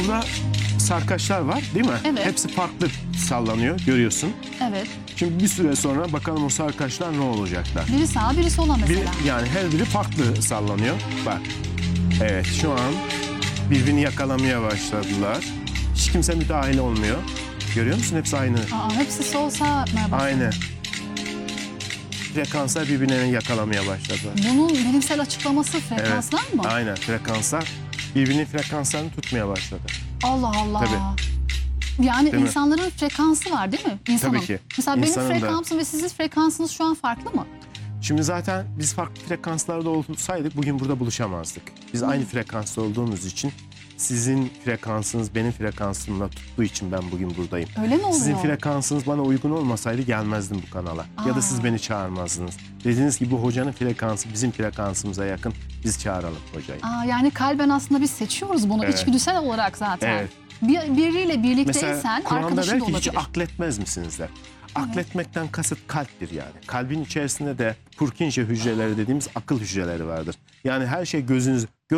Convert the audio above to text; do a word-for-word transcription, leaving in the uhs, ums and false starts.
Burada sarkaçlar var değil mi? Evet. Hepsi farklı sallanıyor, görüyorsun. Evet. Şimdi bir süre sonra bakalım o sarkaçlar ne olacaklar. Biri sağ, biri sola Bir, mesela. yani her biri farklı sallanıyor. Bak. Evet, şu an birbirini yakalamaya başladılar. Hiç kimse müdahil olmuyor. Görüyor musun? Hepsi aynı. Aa, hepsi sol sağ yapmaya başladı. Aynı. Frekanslar birbirlerini yakalamaya başladı. Bunun bilimsel açıklaması frekanslar mı? Aynen, frekanslar birbirinin frekanslarını tutmaya başladı. Allah Allah. Tabii. Yani Değil mi? insanların frekansı var değil mi? İnsanın. Tabii ki. Mesela benim İnsanın da. frekansım ve sizin frekansınız şu an farklı mı? Şimdi zaten biz farklı frekanslarda olsaydık bugün burada buluşamazdık. Biz aynı frekansta olduğumuz için sizin frekansınız benim frekansımla tuttuğu için ben bugün buradayım. Öyle mi oluyor? Sizin frekansınız bana uygun olmasaydı gelmezdim bu kanala. Ya Aa. da siz beni çağırmazdınız. Dediğiniz gibi hocanın frekansı bizim frekansımıza yakın. Biz çağıralım hocayı. Aa, yani kalben aslında biz seçiyoruz bunu Evet. içgüdüsel olarak zaten. Evet. Bir, biriyle birlikteysen Mesela Kur'an'da arkadaşın der da ki hiç olabilir. akletmez misiniz der. Akletmekten kasıt kalptir yani. Kalbin içerisinde de Purkinje hücreleri dediğimiz akıl hücreleri vardır. Yani her şey gözünüz...